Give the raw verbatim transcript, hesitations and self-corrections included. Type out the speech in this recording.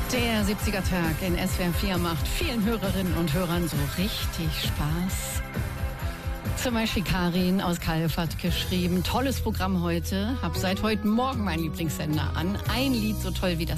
Der siebziger-Tag in S W R vier macht vielen Hörerinnen und Hörern so richtig Spaß. Zum Beispiel Karin aus Kalf hat geschrieben, tolles Programm heute, hab seit heute Morgen meinen Lieblingssender an. Ein Lied so toll wie das